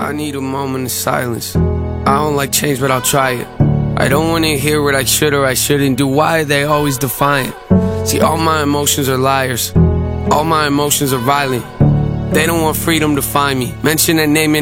I need a moment of silence. I don't like change, but I'll try it. I don't wanna hear what I should or I shouldn't do. Why are they always defiant? See, all my emotions are liars. All my emotions are violent. They don't want freedom to find me. Mention that name and